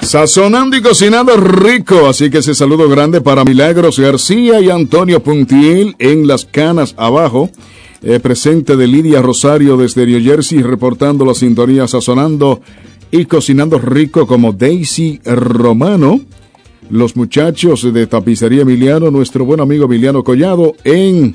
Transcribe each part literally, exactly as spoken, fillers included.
Sazonando y cocinando rico, así que ese saludo grande para Milagros García y Antonio Puntiel en Las Canas abajo, eh, presente de Lidia Rosario desde New Jersey, reportando la sintonía Sazonando y cocinando rico como Daisy Romano, los muchachos de Tapicería Emiliano, nuestro buen amigo Emiliano Collado en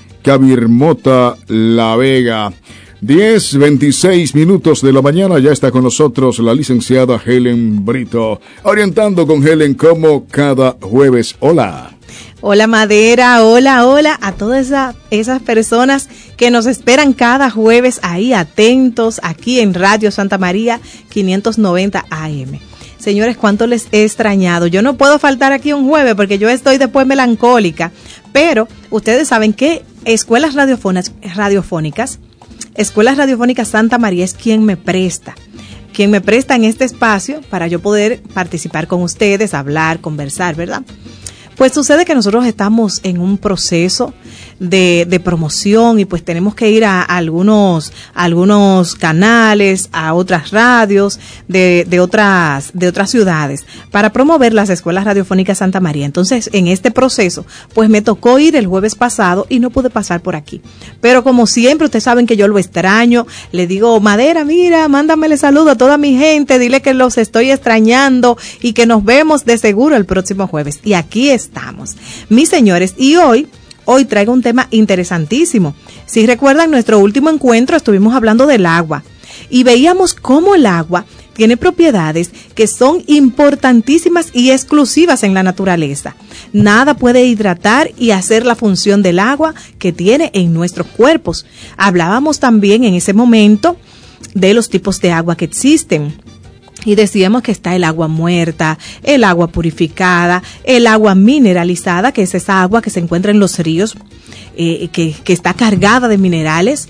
Cabirmota, La Vega. diez veintiséis minutos de la mañana, ya está con nosotros la licenciada Helen Brito, orientando con Helen como cada jueves. Hola. Hola Madera, hola, hola a todas esa, esas personas que nos esperan cada jueves ahí atentos aquí en Radio Santa María quinientos noventa A M. Señores, cuánto les he extrañado. Yo no puedo faltar aquí un jueves porque yo estoy después melancólica, pero ustedes saben que escuelas radiofónicas, radiofónicas Escuelas Radiofónicas Santa María es quien me presta, quien me presta en este espacio para yo poder participar con ustedes, hablar, conversar, ¿verdad? Pues sucede que nosotros estamos en un proceso de, de promoción y pues tenemos que ir a, a algunos, a algunos canales, a otras radios de, de otras, de otras ciudades para promover las escuelas radiofónicas Santa María. Entonces, en este proceso, pues me tocó ir el jueves pasado y no pude pasar por aquí. Pero como siempre, ustedes saben que yo lo extraño. Le digo, Madera, mira, mándamele saludo a toda mi gente, dile que los estoy extrañando y que nos vemos de seguro el próximo jueves. Y aquí es. Estamos, mis señores, y hoy, hoy traigo un tema interesantísimo. Si recuerdan, nuestro último encuentro estuvimos hablando del agua y veíamos cómo el agua tiene propiedades que son importantísimas y exclusivas en la naturaleza. Nada puede hidratar y hacer la función del agua que tiene en nuestros cuerpos. Hablábamos también en ese momento de los tipos de agua que existen. Y decíamos que está el agua muerta, el agua purificada, el agua mineralizada, que es esa agua que se encuentra en los ríos, eh, que, que está cargada de minerales.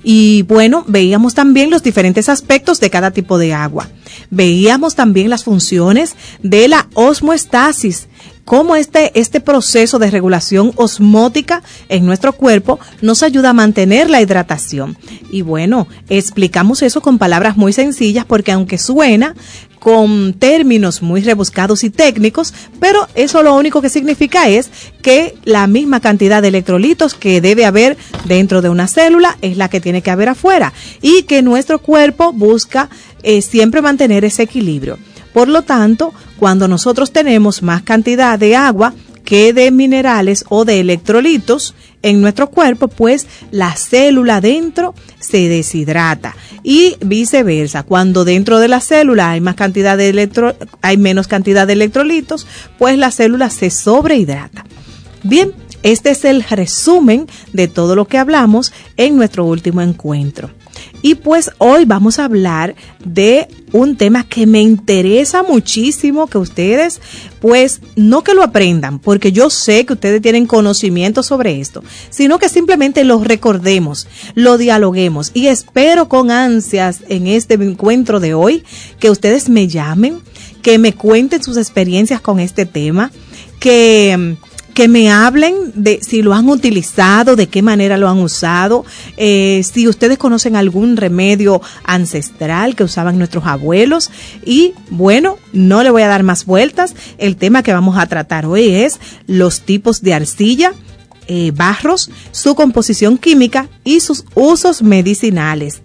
Y bueno, veíamos también los diferentes aspectos de cada tipo de agua. Veíamos también las funciones de la osmoestasis, cómo este, este proceso de regulación osmótica en nuestro cuerpo nos ayuda a mantener la hidratación. Y bueno, explicamos eso con palabras muy sencillas porque aunque suena con términos muy rebuscados y técnicos, pero eso lo único que significa es que la misma cantidad de electrolitos que debe haber dentro de una célula es la que tiene que haber afuera y que nuestro cuerpo busca eh, siempre mantener ese equilibrio. Por lo tanto, cuando nosotros tenemos más cantidad de agua que de minerales o de electrolitos en nuestro cuerpo, pues la célula dentro se deshidrata y viceversa. Cuando dentro de la célula hay más cantidad de electro, hay menos cantidad de electrolitos, pues la célula se sobrehidrata. Bien, este es el resumen de todo lo que hablamos en nuestro último encuentro. Y pues hoy vamos a hablar de un tema que me interesa muchísimo que ustedes, pues no que lo aprendan, porque yo sé que ustedes tienen conocimiento sobre esto, sino que simplemente lo recordemos, lo dialoguemos y espero con ansias en este encuentro de hoy que ustedes me llamen, que me cuenten sus experiencias con este tema, que... que me hablen de si lo han utilizado, de qué manera lo han usado, eh, si ustedes conocen algún remedio ancestral que usaban nuestros abuelos. Y bueno, no le voy a dar más vueltas. El tema que vamos a tratar hoy es los tipos de arcilla, eh, barros, su composición química y sus usos medicinales.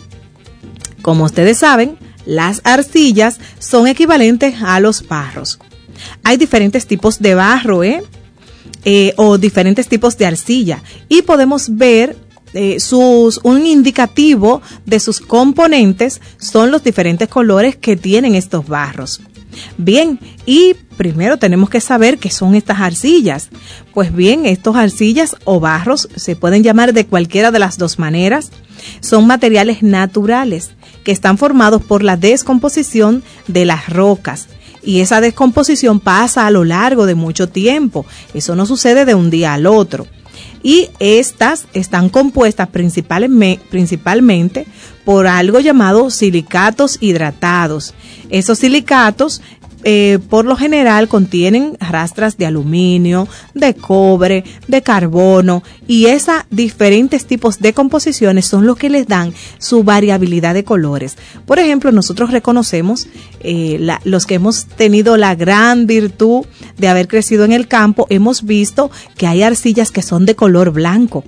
Como ustedes saben, las arcillas son equivalentes a los barros. Hay diferentes tipos de barro, ¿eh? Eh, o diferentes tipos de arcilla y podemos ver eh, sus un indicativo de sus componentes son los diferentes colores que tienen estos barros. Bien, y primero tenemos que saber qué son estas arcillas. Pues bien, estos arcillas o barros se pueden llamar de cualquiera de las dos maneras. Son materiales naturales que están formados por la descomposición de las rocas. Y esa descomposición pasa a lo largo de mucho tiempo. Eso no sucede de un día al otro. Y estas están compuestas principalmente, principalmente por algo llamado silicatos hidratados. Esos silicatos eh, por lo general contienen rastras de aluminio, de cobre, de carbono, y esos diferentes tipos de composiciones son los que les dan su variabilidad de colores. Por ejemplo, nosotros reconocemos, eh, la, los que hemos tenido la gran virtud de haber crecido en el campo, hemos visto que hay arcillas que son de color blanco.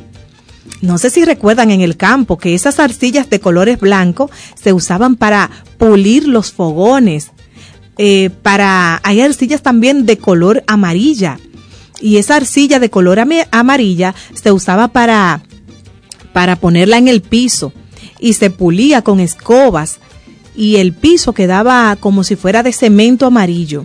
No sé si recuerdan en el campo que esas arcillas de colores blancos se usaban para pulir los fogones. Eh, para hay arcillas también de color amarilla, y esa arcilla de color am- amarilla se usaba para, para ponerla en el piso y se pulía con escobas y el piso quedaba como si fuera de cemento amarillo.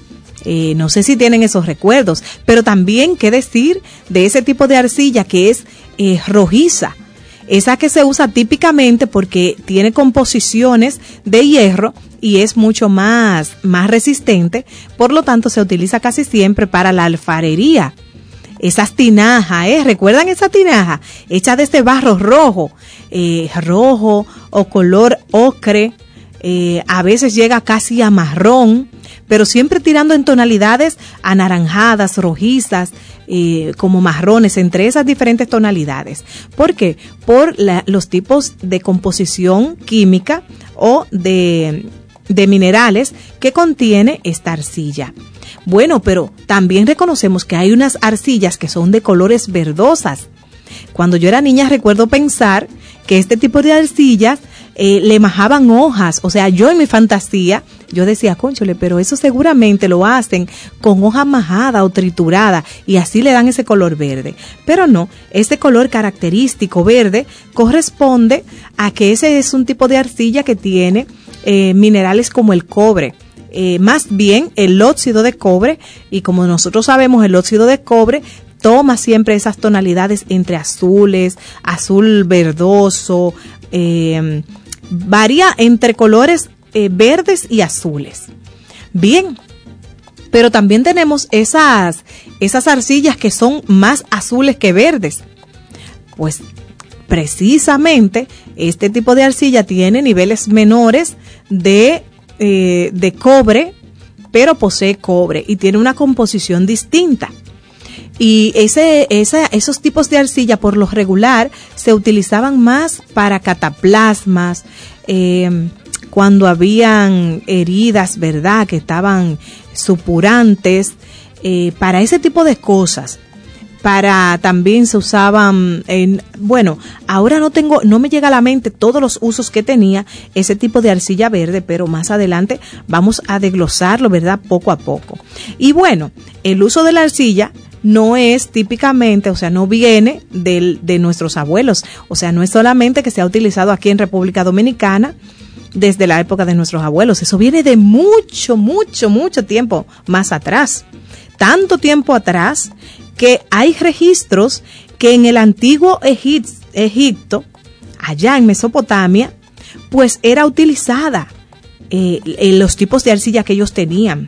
Eh, no sé si tienen esos recuerdos, pero también qué decir de ese tipo de arcilla que es eh, rojiza, esa que se usa típicamente porque tiene composiciones de hierro y es mucho más, más resistente, por lo tanto se utiliza casi siempre para la alfarería. Esas tinajas, ¿eh? ¿Recuerdan esa tinaja? Hecha de este barro rojo, eh, rojo o color ocre, eh, a veces llega casi a marrón, pero siempre tirando en tonalidades anaranjadas, rojizas, eh, como marrones, entre esas diferentes tonalidades. ¿Por qué? Por la, los tipos de composición química o de, de minerales que contiene esta arcilla. Bueno, pero también reconocemos que hay unas arcillas que son de colores verdosas. Cuando yo era niña recuerdo pensar que este tipo de arcillas eh, le majaban hojas, o sea, yo en mi fantasía, yo decía, cónchole, pero eso seguramente lo hacen con hoja majada o triturada y así le dan ese color verde. Pero no, ese color característico verde corresponde a que ese es un tipo de arcilla que tiene eh, minerales como el cobre. Eh, más bien el óxido de cobre, y como nosotros sabemos, el óxido de cobre toma siempre esas tonalidades entre azules, azul verdoso, eh, varía entre colores eh, verdes y azules. Bien, pero también tenemos esas, esas arcillas que son más azules que verdes. Pues precisamente este tipo de arcilla tiene niveles menores de, eh, de cobre, pero posee cobre y tiene una composición distinta. Y ese, esa, esos tipos de arcilla por lo regular se utilizaban más para cataplasmas, eh, cuando habían heridas, ¿verdad?, que estaban supurantes, eh, para ese tipo de cosas. Para también se usaban, en, bueno, ahora no tengo, no me llega a la mente todos los usos que tenía ese tipo de arcilla verde, pero más adelante vamos a desglosarlo, ¿verdad?, poco a poco. Y bueno, el uso de la arcilla no es típicamente, o sea, no viene del, de nuestros abuelos, o sea, no es solamente que se ha utilizado aquí en República Dominicana desde la época de nuestros abuelos, eso viene de mucho, mucho, mucho tiempo más atrás, tanto tiempo atrás que hay registros que en el antiguo Egip- Egipto, allá en Mesopotamia, pues era utilizada eh, en los tipos de arcilla que ellos tenían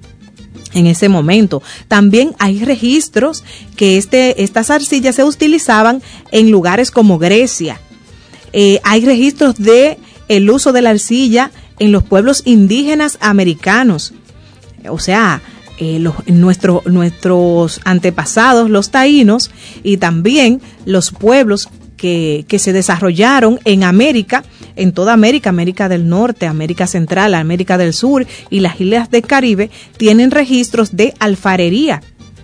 en ese momento. También hay registros que este, estas arcillas se utilizaban en lugares como Grecia. Eh, hay registros de el uso de la arcilla en los pueblos indígenas americanos. O sea, eh, los, nuestro, nuestros antepasados, los taínos, y también los pueblos que, que se desarrollaron en América, en toda América, América del Norte, América Central, América del Sur y las islas del Caribe, tienen registros de alfarería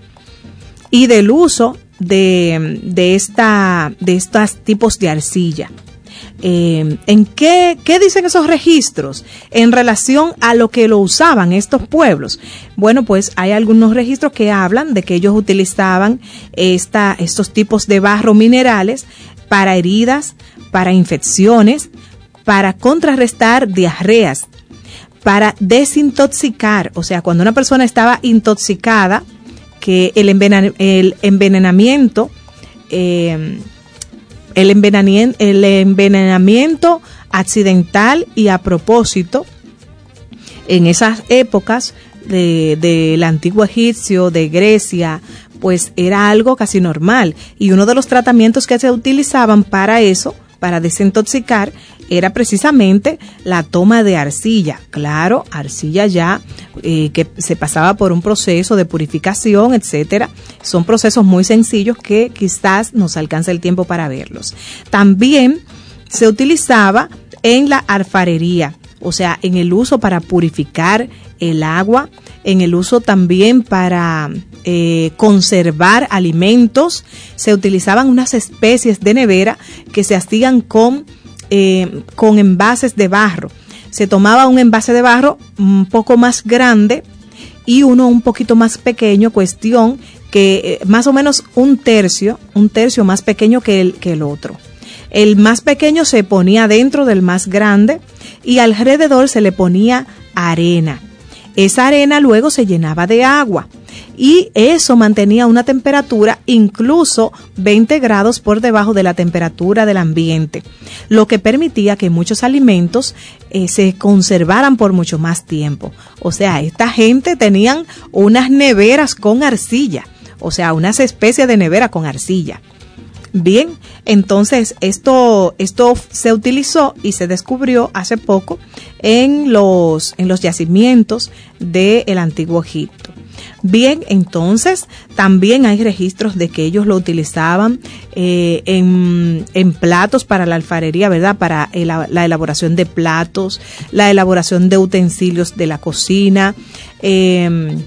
y del uso de, de, esta, de estos tipos de arcilla. Eh, ¿En qué, qué dicen esos registros en relación a lo que lo usaban estos pueblos? Bueno, pues hay algunos registros que hablan de que ellos utilizaban esta, estos tipos de barro minerales para heridas, para infecciones, para contrarrestar diarreas, para desintoxicar, o sea, cuando una persona estaba intoxicada, que el, envenen, el envenenamiento, eh, el envenenamiento, el envenenamiento accidental y a propósito, en esas épocas de, del antiguo egipcio, de Grecia, pues era algo casi normal. Y uno de los tratamientos que se utilizaban para eso, para desintoxicar, era precisamente la toma de arcilla. Claro, arcilla ya eh, que se pasaba por un proceso de purificación, etcétera. Son procesos muy sencillos que quizás nos alcance el tiempo para verlos. También se utilizaba en la alfarería, o sea, en el uso para purificar el agua, en el uso también para eh, conservar alimentos. Se utilizaban unas especies de nevera que se hacían con Eh, con envases de barro. Se tomaba un envase de barro un poco más grande y uno un poquito más pequeño, cuestión que eh, más o menos un tercio, un tercio más pequeño que el, que el otro. El más pequeño se ponía dentro del más grande y alrededor se le ponía arena. Esa arena luego se llenaba de agua y eso mantenía una temperatura incluso veinte grados por debajo de la temperatura del ambiente, lo que permitía que muchos alimentos eh, se conservaran por mucho más tiempo. O sea, esta gente tenían unas neveras con arcilla, o sea, unas especies de nevera con arcilla. Bien, entonces esto, esto se utilizó y se descubrió hace poco en los, en los yacimientos del antiguo Egipto. Bien, entonces también hay registros de que ellos lo utilizaban eh, en, en platos para la alfarería, ¿verdad? Para el, la elaboración de platos, la elaboración de utensilios de la cocina, eh,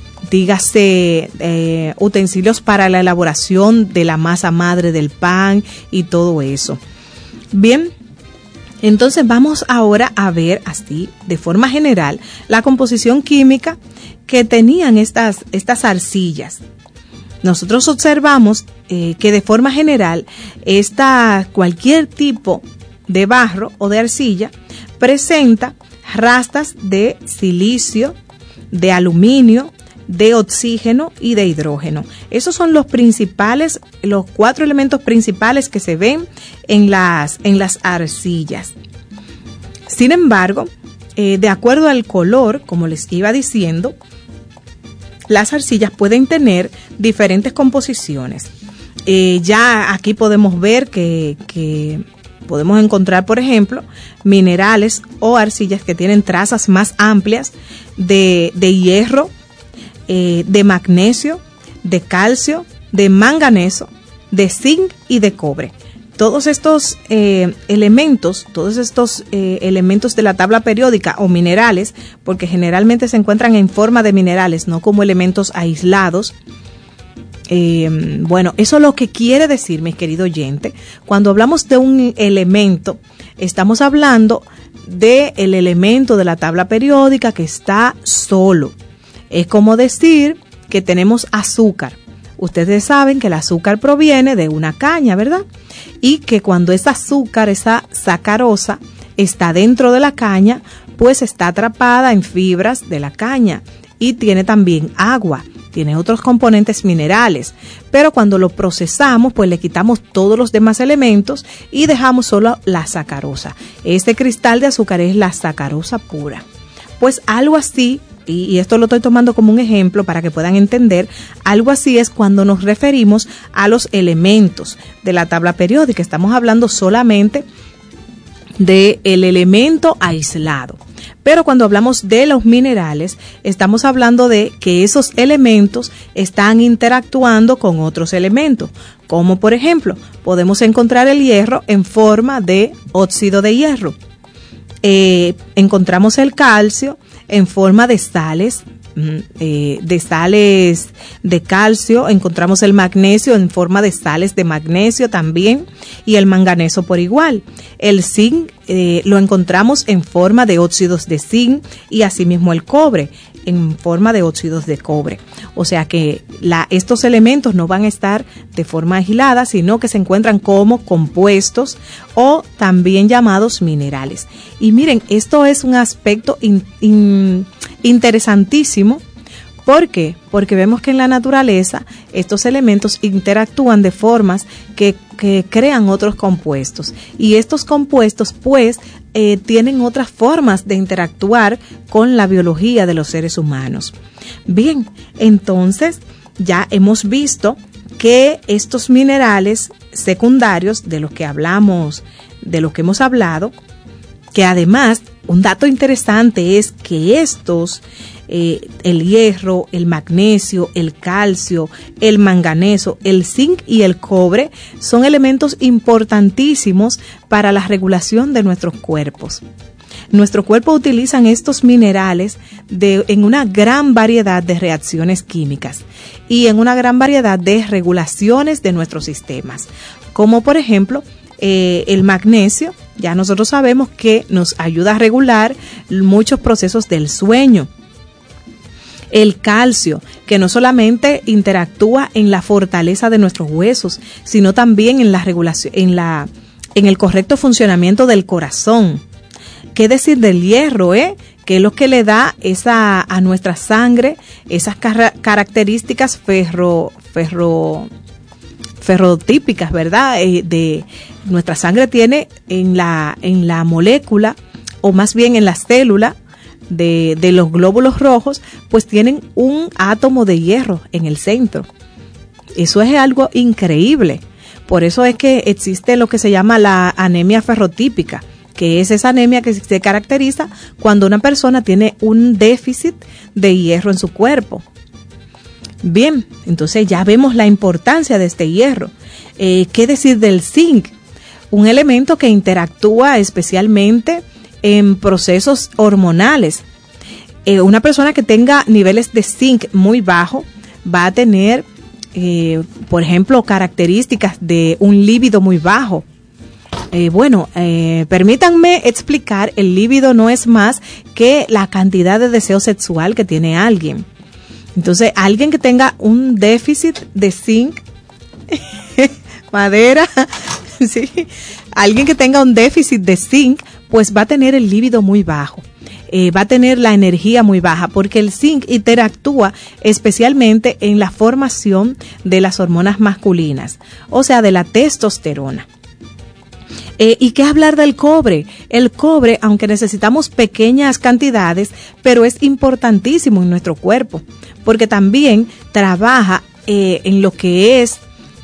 dígase eh, utensilios para la elaboración de la masa madre del pan y todo eso. Bien, entonces vamos ahora a ver así, de forma general, la composición química que tenían estas, estas arcillas. Nosotros observamos eh, que de forma general esta, cualquier tipo de barro o de arcilla presenta rastas de silicio, de aluminio, de oxígeno y de hidrógeno. Esos son los principales, los cuatro elementos principales que se ven en las, en las arcillas. Sin embargo, eh, de acuerdo al color, como les iba diciendo, las arcillas pueden tener diferentes composiciones. Eh, ya aquí podemos ver que, que podemos encontrar, por ejemplo, minerales o arcillas que tienen trazas más amplias de, de hierro, Eh, de magnesio, de calcio, de manganeso, de zinc y de cobre. Todos estos eh, elementos, todos estos eh, elementos de la tabla periódica o minerales, porque generalmente se encuentran en forma de minerales, no como elementos aislados. Eh, bueno, eso es lo que quiere decir, mi querido oyente, cuando hablamos de un elemento, estamos hablando del elemento de la tabla periódica que está solo. Es como decir que tenemos azúcar. Ustedes saben que el azúcar proviene de una caña, ¿verdad? Y que cuando ese azúcar, esa sacarosa, está dentro de la caña, pues está atrapada en fibras de la caña y tiene también agua, tiene otros componentes minerales. Pero cuando lo procesamos, pues le quitamos todos los demás elementos y dejamos solo la sacarosa. Este cristal de azúcar es la sacarosa pura. Pues algo así, y esto lo estoy tomando como un ejemplo para que puedan entender, algo así es cuando nos referimos a los elementos de la tabla periódica. Estamos hablando solamente del elemento aislado. Pero cuando hablamos de los minerales, estamos hablando de que esos elementos están interactuando con otros elementos. Como por ejemplo, podemos encontrar el hierro en forma de óxido de hierro. Eh, encontramos el calcio en forma de sales, eh, de sales de calcio, encontramos el magnesio en forma de sales de magnesio también, y el manganeso por igual. El zinc eh, lo encontramos en forma de óxidos de zinc y asimismo el cobre en forma de óxidos de cobre. O sea que la, estos elementos no van a estar de forma aislada, sino que se encuentran como compuestos o también llamados minerales. Y miren, esto es un aspecto in, in, interesantísimo. ¿Por qué? Porque vemos que en la naturaleza estos elementos interactúan de formas que, que crean otros compuestos. Y estos compuestos, pues, eh, tienen otras formas de interactuar con la biología de los seres humanos. Bien, entonces ya hemos visto que estos minerales secundarios de los que hablamos, de los que hemos hablado, que además, un dato interesante es que estos, eh, el hierro, el magnesio, el calcio, el manganeso, el zinc y el cobre son elementos importantísimos para la regulación de nuestros cuerpos. Nuestro cuerpo utiliza estos minerales de, en una gran variedad de reacciones químicas y en una gran variedad de regulaciones de nuestros sistemas, como por ejemplo eh, el magnesio. Ya nosotros sabemos que nos ayuda a regular muchos procesos del sueño. El calcio, que no solamente interactúa en la fortaleza de nuestros huesos, sino también en la regulación, en la, en el correcto funcionamiento del corazón. ¿Qué decir del hierro, eh? Que es lo que le da esa a nuestra sangre esas car- características ferro, ferro, ferrotípicas, ¿verdad? Eh, de nuestra sangre tiene en la en la molécula, o más bien en la célula de, de los glóbulos rojos, pues tienen un átomo de hierro en el centro. Eso es algo increíble. Por eso es que existe lo que se llama la anemia ferrotípica, que es esa anemia que se caracteriza cuando una persona tiene un déficit de hierro en su cuerpo. Bien, entonces ya vemos la importancia de este hierro. Eh, ¿Qué decir del zinc? Un elemento que interactúa especialmente en procesos hormonales. Eh, una persona que tenga niveles de zinc muy bajo va a tener, eh, por ejemplo, características de un líbido muy bajo. Eh, bueno, eh, permítanme explicar, el líbido no es más que la cantidad de deseo sexual que tiene alguien. Entonces, alguien que tenga un déficit de zinc, madera, sí, alguien que tenga un déficit de zinc, pues va a tener el líbido muy bajo. Eh, va a tener la energía muy baja, porque el zinc interactúa especialmente en la formación de las hormonas masculinas, o sea, de la testosterona. Eh, ¿Y qué hablar del cobre? El cobre, aunque necesitamos pequeñas cantidades, pero es importantísimo en nuestro cuerpo, porque también trabaja eh, en lo que es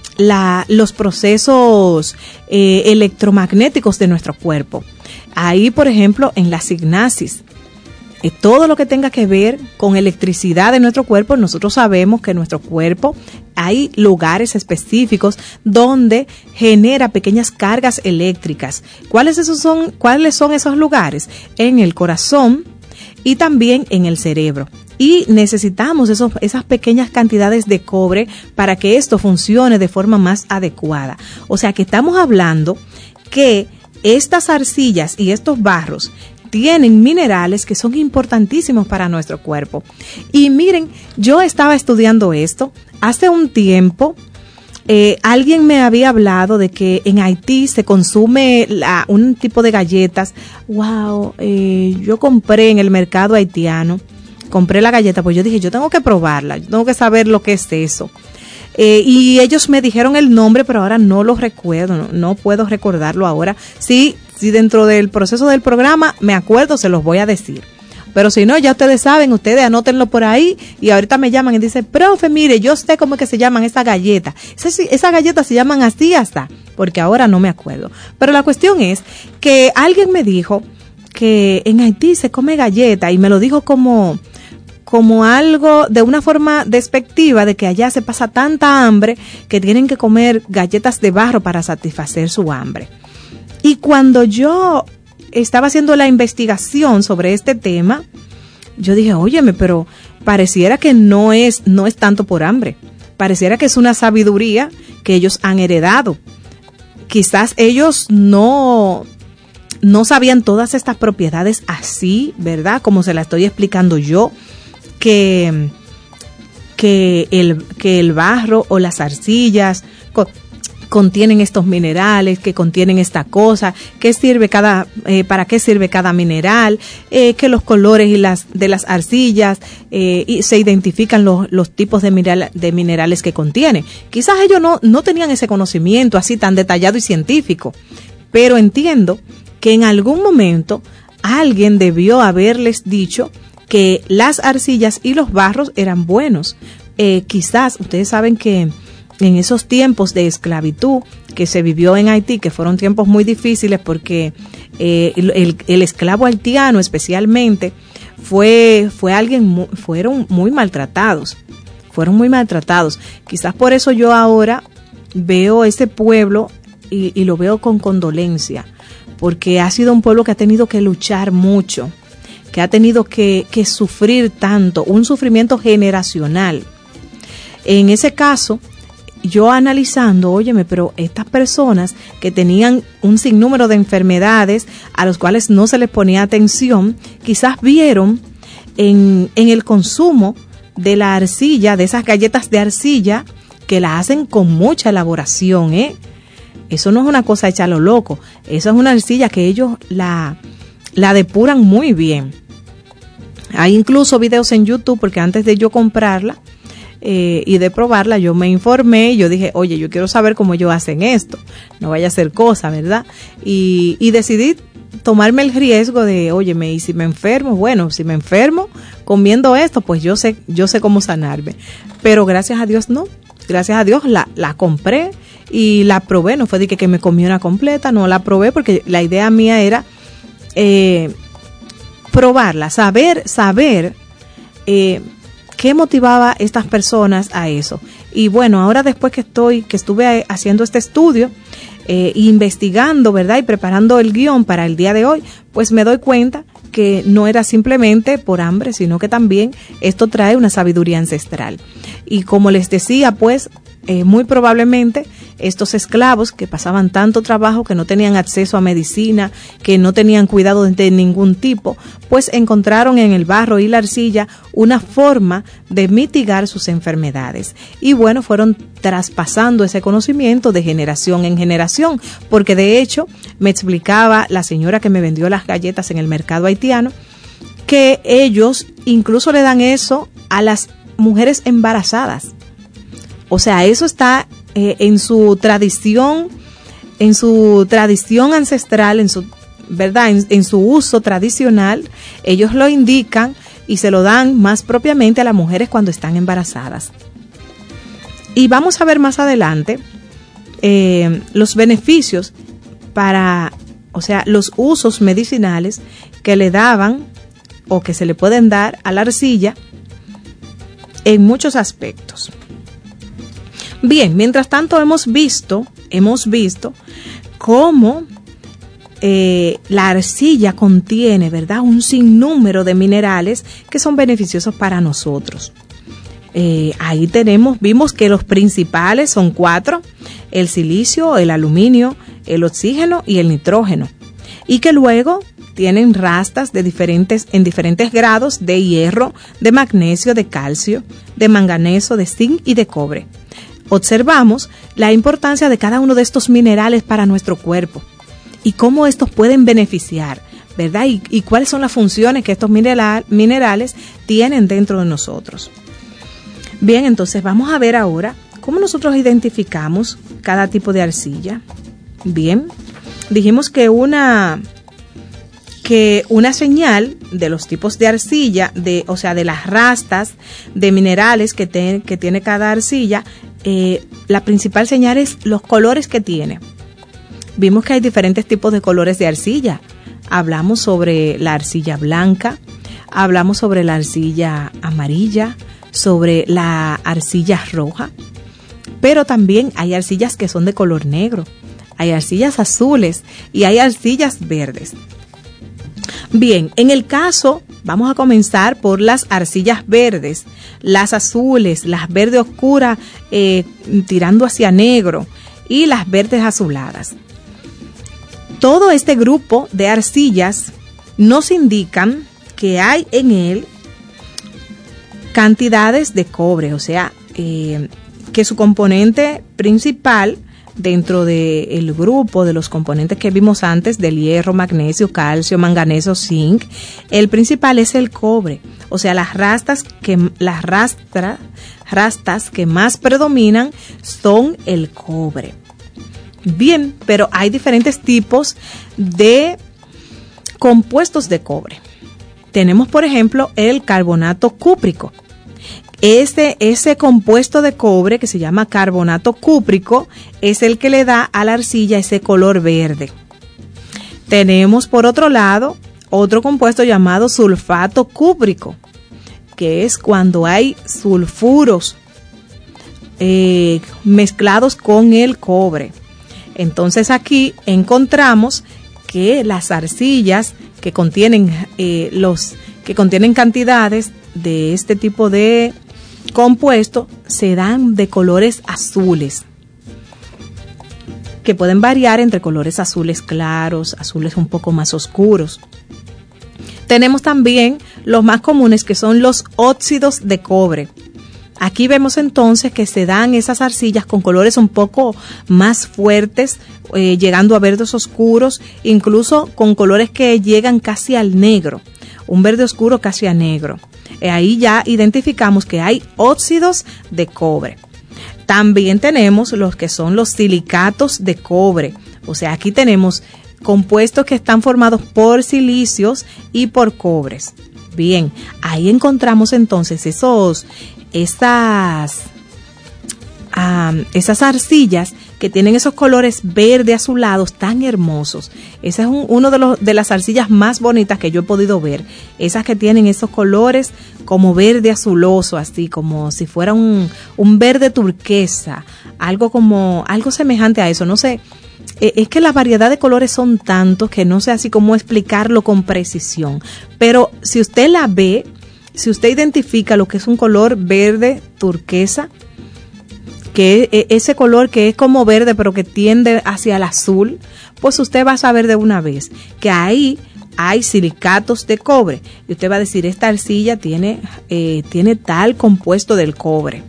la, los procesos eh, electromagnéticos de nuestro cuerpo. Ahí, por ejemplo, en la signasis. Eh, todo lo que tenga que ver con electricidad de nuestro cuerpo, nosotros sabemos que en nuestro cuerpo hay lugares específicos donde genera pequeñas cargas eléctricas. ¿Cuáles esos son, cuáles son esos lugares? En el corazón y también en el cerebro. Y necesitamos esos, esas pequeñas cantidades de cobre para que esto funcione de forma más adecuada. O sea que estamos hablando que estas arcillas y estos barros tienen minerales que son importantísimos para nuestro cuerpo. Y miren, yo estaba estudiando esto hace un tiempo. Eh, alguien me había hablado de que en Haití se consume la, un tipo de galletas. Wow, eh, yo compré en el mercado haitiano, compré la galleta, pues yo dije, yo tengo que probarla, yo tengo que saber lo que es eso. Eh, y ellos me dijeron el nombre, pero ahora no lo recuerdo, no, no puedo recordarlo ahora. Sí, si dentro del proceso del programa me acuerdo, se los voy a decir. Pero si no, ya ustedes saben, ustedes anótenlo por ahí y ahorita me llaman y dicen, profe, mire, yo sé cómo es que se llaman esas galletas. Esas esa galletas se llaman así hasta, porque ahora no me acuerdo. Pero la cuestión es que alguien me dijo que en Haití se come galleta y me lo dijo como... como algo de una forma despectiva, de que allá se pasa tanta hambre que tienen que comer galletas de barro para satisfacer su hambre. Y cuando yo estaba haciendo la investigación sobre este tema, yo dije, óyeme, pero pareciera que no es, no es tanto por hambre, pareciera que es una sabiduría que ellos han heredado. Quizás ellos no... no sabían todas estas propiedades así, ¿verdad? Como se la estoy explicando yo. Que, que, el, que el barro o las arcillas co- contienen estos minerales, que contienen esta cosa, qué sirve cada, eh, para qué sirve cada mineral, eh, que los colores y las de las arcillas eh, y se identifican los, los tipos de, mineral, de minerales que contienen. Quizás ellos no, no tenían ese conocimiento así tan detallado y científico, pero entiendo que en algún momento alguien debió haberles dicho que las arcillas y los barros eran buenos. Eh, quizás, ustedes saben que en esos tiempos de esclavitud que se vivió en Haití, que fueron tiempos muy difíciles porque eh, el, el, el esclavo haitiano especialmente fue, fue alguien, muy, fueron muy maltratados, fueron muy maltratados. Quizás por eso yo ahora veo ese pueblo y, y lo veo con condolencia, porque ha sido un pueblo que ha tenido que luchar mucho, que ha tenido que, que sufrir tanto, un sufrimiento generacional. En ese caso, yo analizando, óyeme, pero estas personas que tenían un sinnúmero de enfermedades a los cuales no se les ponía atención, quizás vieron en, en el consumo de la arcilla, de esas galletas de arcilla, que la hacen con mucha elaboración, ¿eh? Eso no es una cosa hecha a lo loco, eso es una arcilla que ellos la, la depuran muy bien. Hay incluso videos en YouTube, porque antes de yo comprarla, Eh, y de probarla, yo me informé y yo dije, oye, yo quiero saber cómo ellos hacen esto, no vaya a ser cosa, ¿verdad? Y, y decidí tomarme el riesgo de, óyeme, y si me enfermo, bueno, si me enfermo comiendo esto, pues yo sé, yo sé cómo sanarme. Pero gracias a Dios no, gracias a Dios la, la compré y la probé, no fue de que, que me comí una completa, no la probé porque la idea mía era eh, probarla, saber, saber, eh, ¿qué motivaba a estas personas a eso? Y bueno, ahora después que estoy, que estuve haciendo este estudio, eh, investigando, ¿verdad? Y preparando el guión para el día de hoy, pues me doy cuenta que no era simplemente por hambre, sino que también esto trae una sabiduría ancestral. Y como les decía, pues, eh, muy probablemente estos esclavos que pasaban tanto trabajo, que no tenían acceso a medicina, que no tenían cuidado de ningún tipo, pues encontraron en el barro y la arcilla una forma de mitigar sus enfermedades. Y bueno, fueron traspasando ese conocimiento de generación en generación, porque de hecho me explicaba la señora que me vendió las galletas en el mercado haitiano, que ellos incluso le dan eso a las mujeres embarazadas. O sea, eso está eh, en su tradición, en su tradición ancestral, en su, ¿verdad? En, en su uso tradicional, ellos lo indican y se lo dan más propiamente a las mujeres cuando están embarazadas. Y vamos a ver más adelante eh, los beneficios para, o sea, los usos medicinales que le daban o que se le pueden dar a la arcilla en muchos aspectos. Bien, mientras tanto hemos visto, hemos visto cómo eh, la arcilla contiene, ¿verdad?, un sinnúmero de minerales que son beneficiosos para nosotros. Eh, ahí tenemos, vimos que los principales son cuatro: el silicio, el aluminio, el oxígeno y el nitrógeno. Y que luego tienen rastas de diferentes, en diferentes grados de hierro, de magnesio, de calcio, de manganeso, de zinc y de cobre. Observamos la importancia de cada uno de estos minerales para nuestro cuerpo y cómo estos pueden beneficiar, ¿verdad? Y, y cuáles son las funciones que estos mineral, minerales tienen dentro de nosotros. Bien, entonces vamos a ver ahora cómo nosotros identificamos cada tipo de arcilla. Bien, dijimos que una, que una señal de los tipos de arcilla, de, o sea, de las rastas de minerales que, te, que tiene cada arcilla, Eh, la principal señal es los colores que tiene. Vimos que hay diferentes tipos de colores de arcilla. Hablamos sobre la arcilla blanca, hablamos sobre la arcilla amarilla, sobre la arcilla roja, pero también hay arcillas que son de color negro, hay arcillas azules y hay arcillas verdes. Bien, en el caso, vamos a comenzar por las arcillas verdes, las azules, las verdes oscuras eh, tirando hacia negro y las verdes azuladas. Todo este grupo de arcillas nos indican que hay en él cantidades de cobre, o sea, eh, que su componente principal dentro del grupo de los componentes que vimos antes, del hierro, magnesio, calcio, manganeso, zinc, el principal es el cobre. O sea, las rastas que las rastra, rastas que más predominan son el cobre. Bien, pero hay diferentes tipos de compuestos de cobre. Tenemos, por ejemplo, el carbonato cúprico. Ese, ese compuesto de cobre que se llama carbonato cúprico es el que le da a la arcilla ese color verde. Tenemos por otro lado otro compuesto llamado sulfato cúprico, que es cuando hay sulfuros eh, mezclados con el cobre. Entonces aquí encontramos que las arcillas que contienen eh, los que contienen cantidades de este tipo de compuesto se dan de colores azules, que pueden variar entre colores azules claros, azules un poco más oscuros. Tenemos también los más comunes, que son los óxidos de cobre. Aquí vemos entonces que se dan esas arcillas con colores un poco más fuertes, eh, llegando a verdes oscuros, incluso con colores que llegan casi al negro, un verde oscuro casi a negro. Eh, ahí ya identificamos que hay óxidos de cobre. También tenemos los que son los silicatos de cobre. O sea, aquí tenemos compuestos que están formados por silicios y por cobres. Bien, ahí encontramos entonces esos, esas, um, esas arcillas que tienen esos colores verde azulados tan hermosos. Esa es un, uno de los de las arcillas más bonitas que yo he podido ver. Esas que tienen esos colores como verde azuloso, así como si fuera un, un verde turquesa, algo como algo semejante a eso. No sé. Es que la variedad de colores son tantos que no sé así cómo explicarlo con precisión. Pero si usted la ve, si usted identifica lo que es un color verde turquesa, que es ese color que es como verde pero que tiende hacia el azul, pues usted va a saber de una vez que ahí hay silicatos de cobre. Y usted va a decir, esta arcilla tiene, eh, tiene tal compuesto del cobre.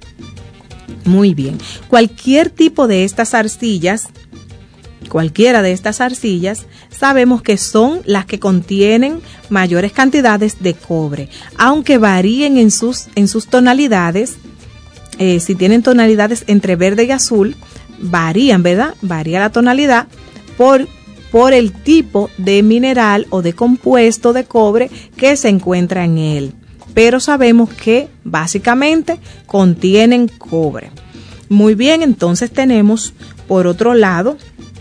Muy bien. Cualquier tipo de estas arcillas, Cualquiera de estas arcillas, sabemos que son las que contienen mayores cantidades de cobre, aunque varíen en sus, en sus tonalidades. Eh, si tienen tonalidades entre verde y azul, varían, ¿verdad? Varía la tonalidad por, por el tipo de mineral o de compuesto de cobre que se encuentra en él. Pero sabemos que básicamente contienen cobre. Muy bien, entonces tenemos por otro lado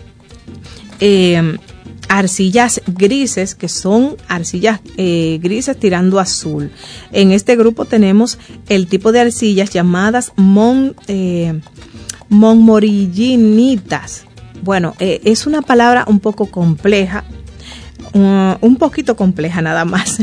Eh, arcillas grises, que son arcillas eh, grises tirando azul. En este grupo tenemos el tipo de arcillas llamadas mon, eh, monmorillinitas. Bueno, eh, es una palabra un poco compleja, uh, un poquito compleja nada más.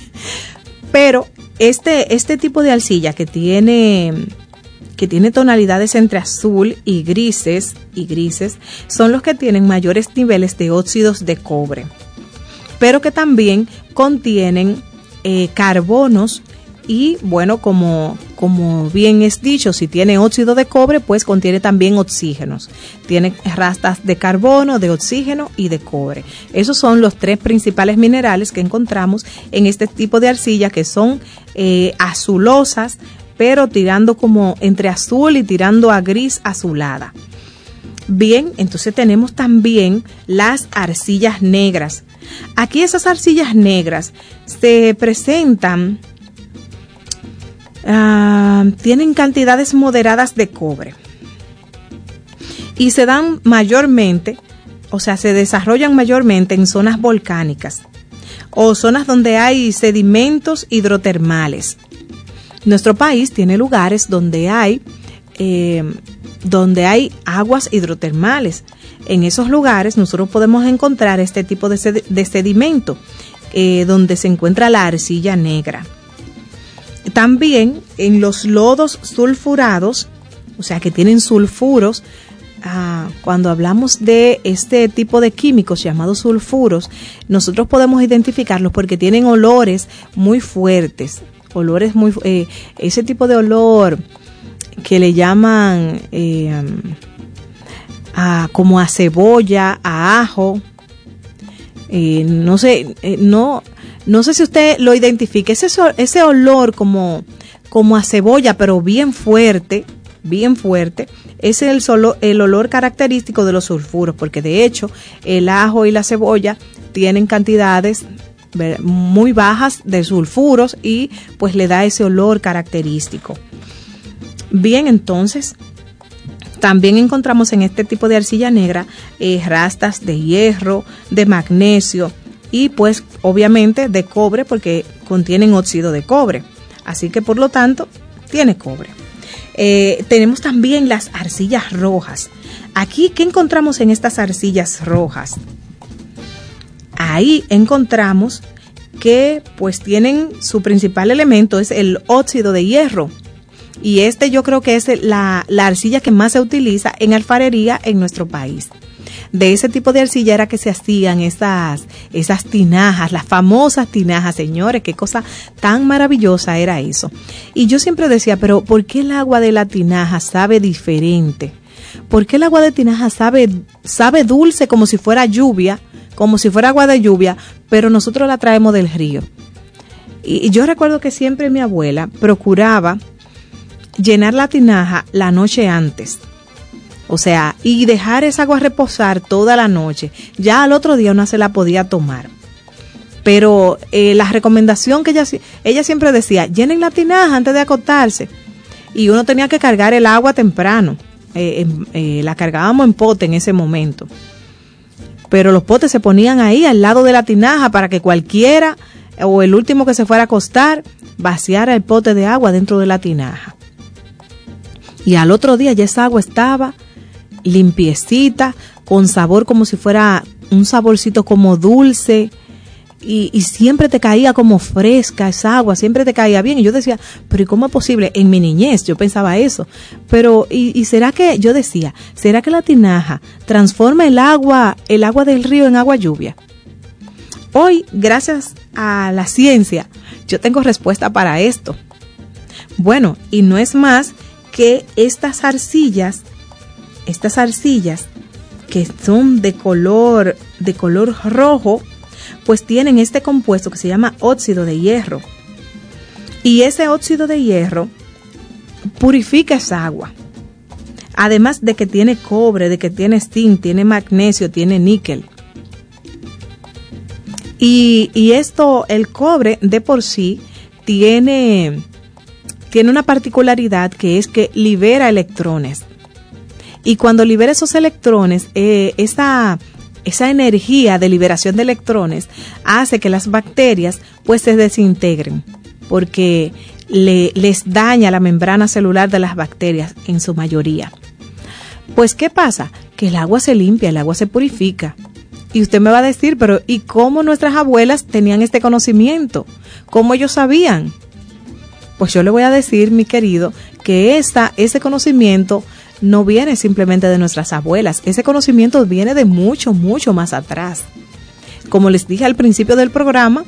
Pero este, este tipo de arcilla que tiene... que tiene tonalidades entre azul y grises, y grises, son los que tienen mayores niveles de óxidos de cobre, pero que también contienen eh, carbonos y, bueno, como, como bien es dicho, si tiene óxido de cobre, pues contiene también oxígenos. Tiene rastras de carbono, de oxígeno y de cobre. Esos son los tres principales minerales que encontramos en este tipo de arcilla, que son eh, azulosas, pero tirando como entre azul y tirando a gris azulada. Bien, entonces tenemos también las arcillas negras. Aquí esas arcillas negras se presentan, uh, tienen cantidades moderadas de cobre y se dan mayormente, o sea, se desarrollan mayormente en zonas volcánicas o zonas donde hay sedimentos hidrotermales. Nuestro país tiene lugares donde hay, eh, donde hay aguas hidrotermales. En esos lugares nosotros podemos encontrar este tipo de, sed- de sedimento, eh, donde se encuentra la arcilla negra. También en los lodos sulfurados, o sea que tienen sulfuros. Ah, cuando hablamos de este tipo de químicos llamados sulfuros, nosotros podemos identificarlos porque tienen olores muy fuertes. Olores muy, eh, ese tipo de olor que le llaman eh, a, como a cebolla, a ajo, eh, no sé, eh, no, no sé si usted lo identifica, ese, ese olor como, como a cebolla, pero bien fuerte, bien fuerte, ese es el, solo, el olor característico de los sulfuros, porque de hecho el ajo y la cebolla tienen cantidades muy bajas de sulfuros y pues le da ese olor característico. Bien, entonces también encontramos en este tipo de arcilla negra eh, rastas de hierro, de magnesio y pues obviamente de cobre porque contienen óxido de cobre. Así que por lo tanto tiene cobre. Eh, tenemos también las arcillas rojas. Aquí, ¿qué encontramos en estas arcillas rojas? Ahí encontramos que pues tienen su principal elemento es el óxido de hierro. Y este yo creo que es la, la arcilla que más se utiliza en alfarería en nuestro país. De ese tipo de arcilla era que se hacían esas, esas tinajas, las famosas tinajas, señores, qué cosa tan maravillosa era eso. Y yo siempre decía, pero ¿por qué el agua de la tinaja sabe diferente? ¿Por qué el agua de tinaja sabe, sabe dulce como si fuera lluvia, como si fuera agua de lluvia, pero nosotros la traemos del río? Y, y yo recuerdo que siempre mi abuela procuraba llenar la tinaja la noche antes. O sea, y dejar esa agua reposar toda la noche. Ya al otro día uno se la podía tomar. Pero eh, la recomendación que ella, ella siempre decía, llenen la tinaja antes de acostarse. Y uno tenía que cargar el agua temprano. Eh, eh, la cargábamos en pote en ese momento. Pero los potes se ponían ahí al lado de la tinaja para que cualquiera o el último que se fuera a acostar vaciara el pote de agua dentro de la tinaja. Y al otro día ya esa agua estaba limpiecita, con sabor como si fuera un saborcito como dulce, y, y siempre te caía como fresca esa agua, siempre te caía bien. Y yo decía, pero ¿y cómo es posible? En mi niñez yo pensaba eso, pero ¿y, y será que, yo decía, será que la tinaja transforma el agua, el agua del río en agua lluvia? Hoy, gracias a la ciencia, yo tengo respuesta para esto. Bueno, y no es más que estas arcillas, estas arcillas que son de color, de color rojo, pues tienen este compuesto que se llama óxido de hierro. Y ese óxido de hierro purifica esa agua. Además de que tiene cobre, de que tiene zinc, tiene magnesio, tiene níquel. Y, y esto, el cobre de por sí, tiene, tiene una particularidad que es que libera electrones. Y cuando libera esos electrones, eh, esa, esa energía de liberación de electrones hace que las bacterias pues se desintegren, porque le, les daña la membrana celular de las bacterias en su mayoría. Pues, ¿qué pasa? Que el agua se limpia, el agua se purifica. Y usted me va a decir, pero ¿y cómo nuestras abuelas tenían este conocimiento? ¿Cómo ellos sabían? Pues yo le voy a decir, mi querido, que esta, ese conocimiento no viene simplemente de nuestras abuelas. Ese conocimiento viene de mucho, mucho más atrás. Como les dije al principio del programa,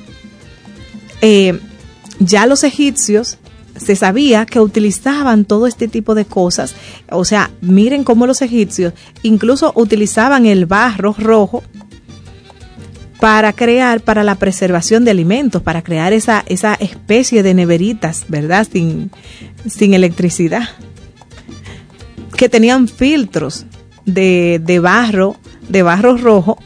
eh, ya los egipcios se sabía que utilizaban todo este tipo de cosas. O sea, miren cómo los egipcios incluso utilizaban el barro rojo para crear, para la preservación de alimentos, para crear esa, esa especie de neveritas, ¿verdad? Sin, sin electricidad. Que tenían filtros de, de barro, de barro rojo,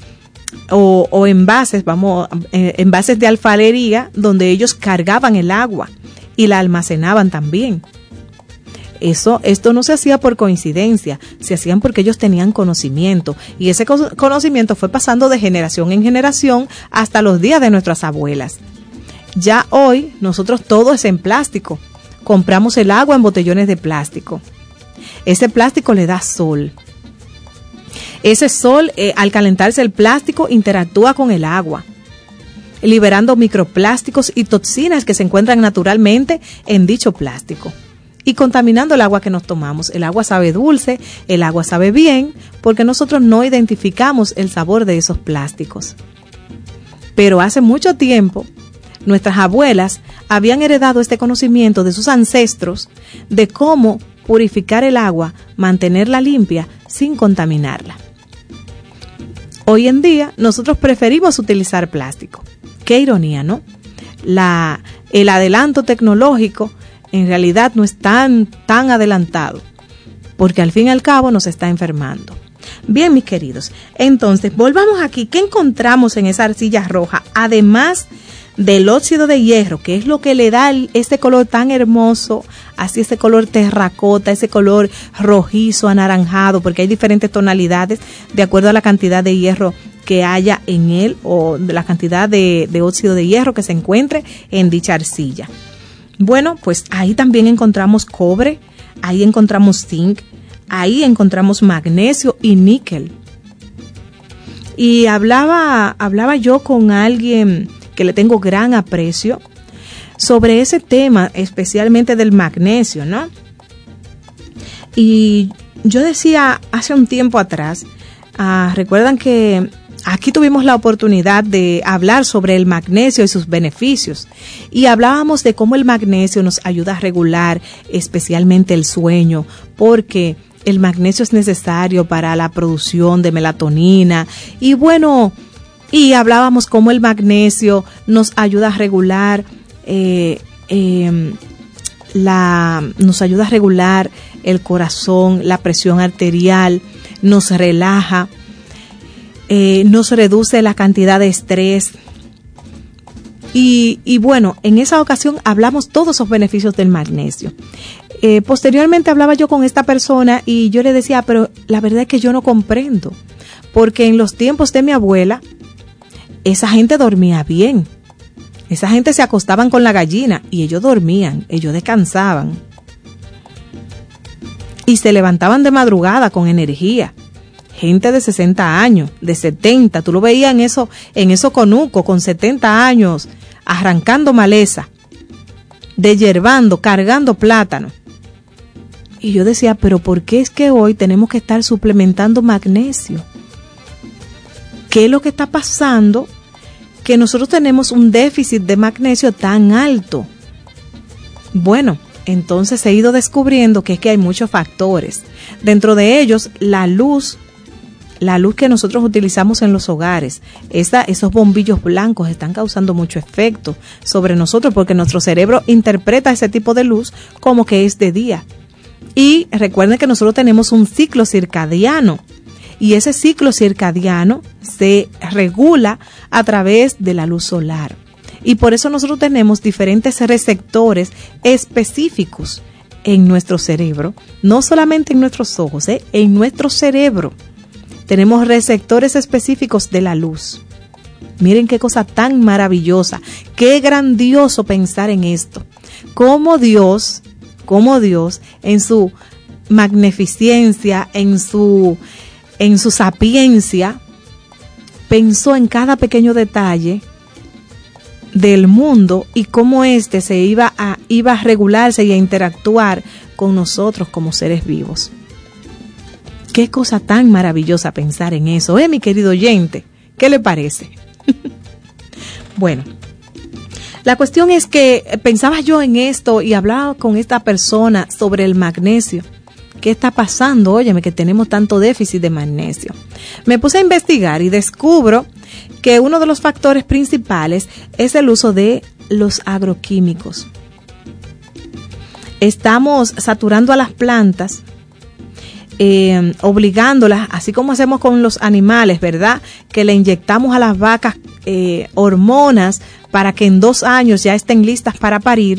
o, o envases, vamos, eh, envases de alfarería, donde ellos cargaban el agua y la almacenaban también. Eso, esto no se hacía por coincidencia, se hacían porque ellos tenían conocimiento, y ese conocimiento fue pasando de generación en generación hasta los días de nuestras abuelas. Ya hoy, nosotros todo es en plástico, compramos el agua en botellones de plástico. Ese plástico le da sol. Ese sol, eh, al calentarse el plástico, interactúa con el agua, liberando microplásticos y toxinas que se encuentran naturalmente en dicho plástico y contaminando el agua que nos tomamos. El agua sabe dulce, el agua sabe bien, porque nosotros no identificamos el sabor de esos plásticos. Pero hace mucho tiempo, nuestras abuelas habían heredado este conocimiento de sus ancestros de cómo purificar el agua, mantenerla limpia sin contaminarla. Hoy en día nosotros preferimos utilizar plástico. Qué ironía, ¿no? La, el adelanto tecnológico en realidad no es tan, tan adelantado, porque al fin y al cabo nos está enfermando. Bien, mis queridos, entonces volvamos aquí. ¿Qué encontramos en esa arcilla roja? Además del óxido de hierro, que es lo que le da el, ese color tan hermoso, así ese color terracota, ese color rojizo, anaranjado, porque hay diferentes tonalidades de acuerdo a la cantidad de hierro que haya en él o de la cantidad de, de óxido de hierro que se encuentre en dicha arcilla. Bueno, pues ahí también encontramos cobre, ahí encontramos zinc, ahí encontramos magnesio y níquel. Y hablaba, hablaba yo con alguien que le tengo gran aprecio sobre ese tema, especialmente del magnesio, ¿no? Y yo decía hace un tiempo atrás, uh, recuerdan que aquí tuvimos la oportunidad de hablar sobre el magnesio y sus beneficios, y hablábamos de cómo el magnesio nos ayuda a regular especialmente el sueño, porque el magnesio es necesario para la producción de melatonina, y bueno, y hablábamos cómo el magnesio nos ayuda a regular eh, eh, la, nos ayuda a regular el corazón, la presión arterial, nos relaja, eh, nos reduce la cantidad de estrés. Y, y bueno, en esa ocasión hablamos todos esos beneficios del magnesio. Eh, posteriormente hablaba yo con esta persona y yo le decía, pero la verdad es que yo no comprendo, porque en los tiempos de mi abuela, esa gente dormía bien. Esa gente se acostaban con la gallina y ellos dormían, ellos descansaban. Y se levantaban de madrugada con energía. Gente de sesenta años, de setenta, tú lo veías en eso, en esos conucos con setenta años, arrancando maleza, deshiervando, cargando plátano. Y yo decía, pero ¿por qué es que hoy tenemos que estar suplementando magnesio? ¿Qué es lo que está pasando? Que nosotros tenemos un déficit de magnesio tan alto. Bueno, entonces se ha ido descubriendo que es que hay muchos factores. Dentro de ellos, la luz, la luz que nosotros utilizamos en los hogares, esa, esos bombillos blancos están causando mucho efecto sobre nosotros porque nuestro cerebro interpreta ese tipo de luz como que es de día. Y recuerden que nosotros tenemos un ciclo circadiano. Y ese ciclo circadiano se regula a través de la luz solar. Y por eso nosotros tenemos diferentes receptores específicos en nuestro cerebro, no solamente en nuestros ojos, ¿eh? En nuestro cerebro tenemos receptores específicos de la luz. Miren qué cosa tan maravillosa, qué grandioso pensar en esto. Cómo Dios, cómo Dios en su magnificencia, en su en su sapiencia, pensó en cada pequeño detalle del mundo y cómo éste se iba a, iba a regularse y a interactuar con nosotros como seres vivos. Qué cosa tan maravillosa pensar en eso, ¿eh, mi querido oyente? ¿Qué le parece? Bueno, la cuestión es que pensaba yo en esto y hablaba con esta persona sobre el magnesio. ¿Qué está pasando? Óyeme, que tenemos tanto déficit de magnesio. Me puse a investigar y descubro que uno de los factores principales es el uso de los agroquímicos. Estamos saturando a las plantas, eh, obligándolas, así como hacemos con los animales, ¿verdad? Que le inyectamos a las vacas eh, hormonas para que en dos años ya estén listas para parir.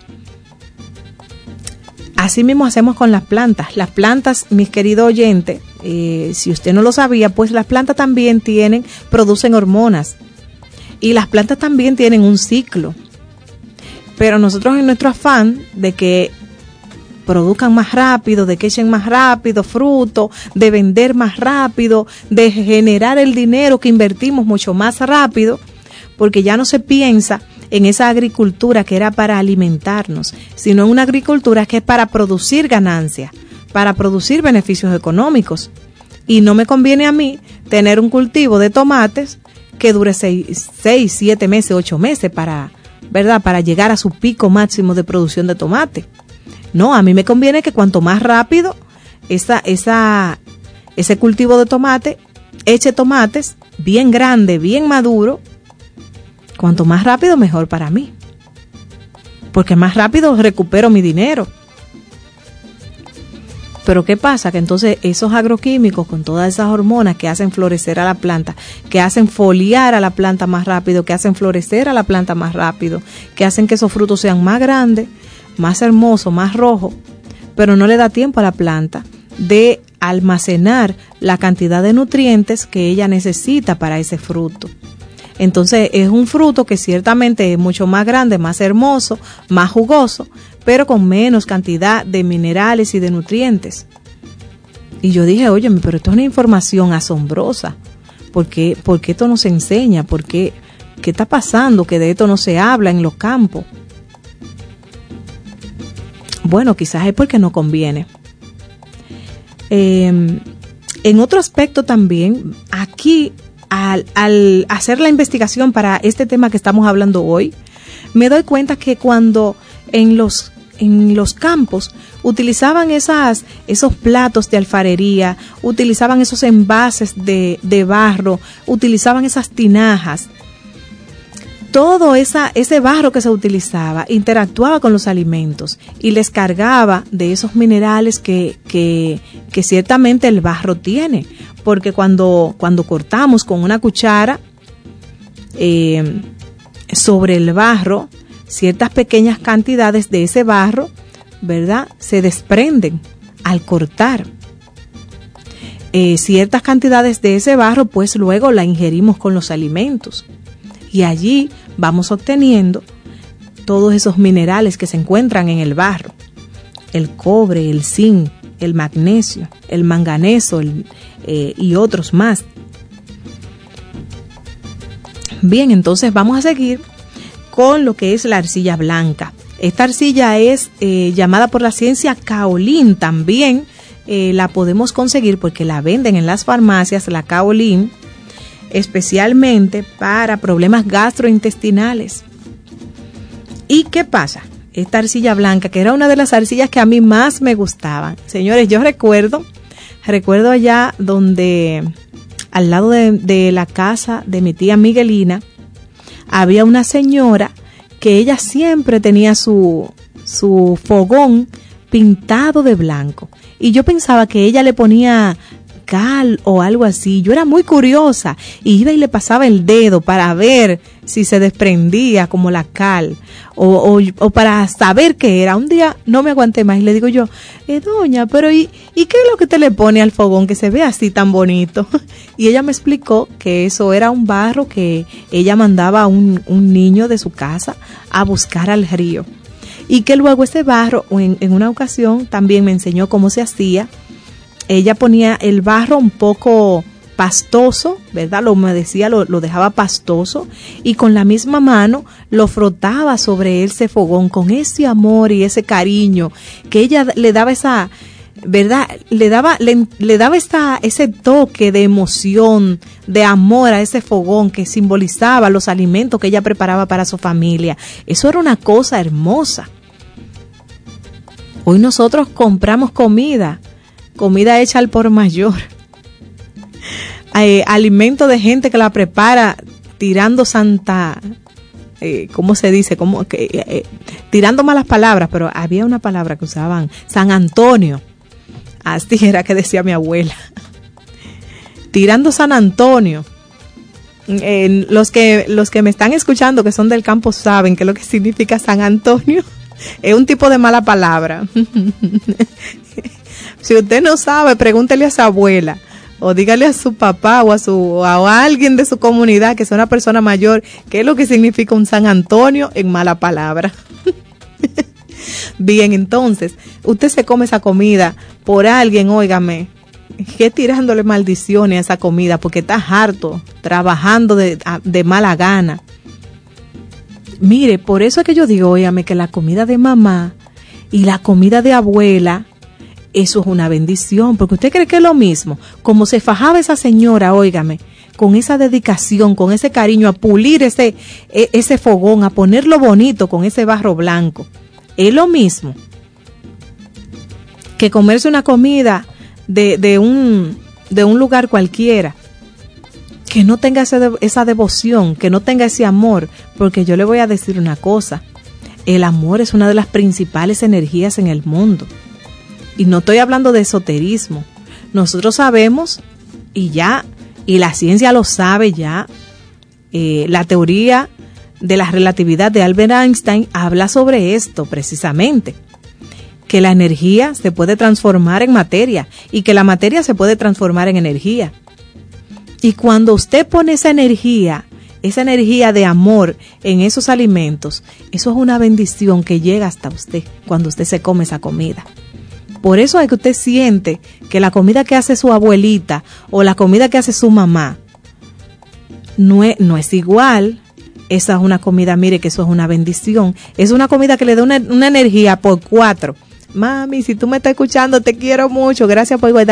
Así mismo hacemos con las plantas. Las plantas, mis queridos oyentes, eh, si usted no lo sabía, pues las plantas también tienen, producen hormonas. Y las plantas también tienen un ciclo. Pero nosotros en nuestro afán de que produzcan más rápido, de que echen más rápido fruto, de vender más rápido, de generar el dinero que invertimos mucho más rápido, porque ya no se piensa en esa agricultura que era para alimentarnos, sino en una agricultura que es para producir ganancias, para producir beneficios económicos. Y no me conviene a mí tener un cultivo de tomates que dure seis, seis siete meses, ocho meses para, ¿verdad? Para llegar a su pico máximo de producción de tomate. No, a mí me conviene que cuanto más rápido esa, esa, ese cultivo de tomate eche tomates bien grande, bien maduro. Cuanto más rápido, mejor para mí. Porque más rápido recupero mi dinero. Pero ¿qué pasa? Que entonces esos agroquímicos con todas esas hormonas que hacen florecer a la planta, que hacen foliar a la planta más rápido, que hacen florecer a la planta más rápido, que hacen que esos frutos sean más grandes, más hermosos, más rojos, pero no le da tiempo a la planta de almacenar la cantidad de nutrientes que ella necesita para ese fruto. Entonces es un fruto que ciertamente es mucho más grande, más hermoso, más jugoso, pero con menos cantidad de minerales y de nutrientes. Y yo dije, oye, pero esto es una información asombrosa. ¿Por qué, por qué esto no se enseña? ¿Por qué, qué está pasando que de esto no se habla en los campos? Bueno, quizás es porque no conviene. Eh, en otro aspecto también, aquí al, al hacer la investigación para este tema que estamos hablando hoy, me doy cuenta que cuando en los en los campos utilizaban esas esos platos de alfarería, utilizaban esos envases de, de barro, utilizaban esas tinajas, todo esa, ese barro que se utilizaba interactuaba con los alimentos y les cargaba de esos minerales que, que, que ciertamente el barro tiene, porque cuando, cuando cortamos con una cuchara eh, sobre el barro, ciertas pequeñas cantidades de ese barro, ¿verdad?, se desprenden al cortar. Eh, ciertas cantidades de ese barro, pues luego la ingerimos con los alimentos. Y allí vamos obteniendo todos esos minerales que se encuentran en el barro. El cobre, el zinc, el magnesio, el manganeso el, eh, y otros más. Bien, entonces vamos a seguir con lo que es la arcilla blanca. Esta arcilla es eh, llamada por la ciencia kaolín. También eh, la podemos conseguir porque la venden en las farmacias, la kaolín, especialmente para problemas gastrointestinales. ¿Y qué pasa? Esta arcilla blanca, que era una de las arcillas que a mí más me gustaban. Señores, yo recuerdo, recuerdo allá donde, al lado de, de la casa de mi tía Miguelina, había una señora que ella siempre tenía su, su fogón pintado de blanco. Y yo pensaba que ella le ponía cal o algo así. Yo era muy curiosa y iba y le pasaba el dedo para ver si se desprendía como la cal o, o, o para saber qué era. Un día no me aguanté más y le digo yo, eh, doña, pero ¿y, ¿y qué es lo que te le pone al fogón que se ve así tan bonito? Y ella me explicó que eso era un barro que ella mandaba a un, un niño de su casa a buscar al río. Y que luego ese barro, en, en una ocasión también me enseñó cómo se hacía. Ella ponía el barro un poco pastoso, ¿verdad? Lo humedecía, lo, lo dejaba pastoso y con la misma mano lo frotaba sobre ese fogón con ese amor y ese cariño que ella le daba esa, ¿verdad? Le daba, le, le daba esta, ese toque de emoción, de amor a ese fogón que simbolizaba los alimentos que ella preparaba para su familia. Eso era una cosa hermosa. Hoy nosotros compramos comida, comida hecha al por mayor, eh, alimento de gente que la prepara tirando santa, eh, ¿cómo se dice? ¿Cómo, que, eh, tirando malas palabras, pero había una palabra que usaban, San Antonio, así era que decía mi abuela, tirando San Antonio. Eh, los que los que me están escuchando que son del campo saben qué es lo que significa San Antonio. Es un tipo de mala palabra. Si usted no sabe, pregúntele a su abuela o dígale a su papá o a su o a alguien de su comunidad que sea una persona mayor qué es lo que significa un San Antonio en mala palabra. Bien, entonces, usted se come esa comida por alguien, óigame, que tirándole maldiciones a esa comida porque está harto, trabajando de, de mala gana. Mire, por eso es que yo digo, óigame, que la comida de mamá y la comida de abuela, eso es una bendición, porque usted cree que es lo mismo. Como se fajaba esa señora, óigame, con esa dedicación, con ese cariño, a pulir ese, ese fogón, a ponerlo bonito con ese barro blanco. Es lo mismo que comerse una comida de, de, un, de un lugar cualquiera, que no tenga ese, esa devoción, que no tenga ese amor, porque yo le voy a decir una cosa, el amor es una de las principales energías en el mundo. Y no estoy hablando de esoterismo. Nosotros sabemos, y ya, y la ciencia lo sabe ya, eh, la teoría de la relatividad de Albert Einstein habla sobre esto precisamente, que la energía se puede transformar en materia y que la materia se puede transformar en energía. Y cuando usted pone esa energía, esa energía de amor en esos alimentos, eso es una bendición que llega hasta usted cuando usted se come esa comida. Por eso es que usted siente que la comida que hace su abuelita o la comida que hace su mamá no es, no es igual. Esa es una comida, mire que eso es una bendición. Es una comida que le da una, una energía por cuatro. Mami, si tú me estás escuchando, te quiero mucho. Gracias por guardar